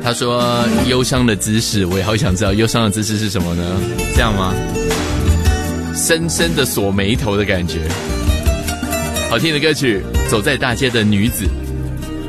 他说忧伤的姿势，我也好想知道忧伤的姿势是什么呢？这样吗？深深的锁眉头的感觉。好听的歌曲，走在大街的女子。